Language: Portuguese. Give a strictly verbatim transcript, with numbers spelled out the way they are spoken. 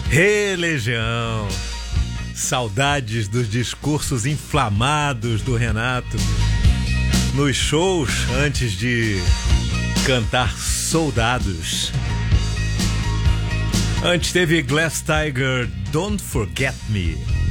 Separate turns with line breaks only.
Hey, Legião! Saudades dos discursos inflamados do Renato nos shows antes de cantar Soldados. Antes teve Glass Tiger, Don't Forget Me.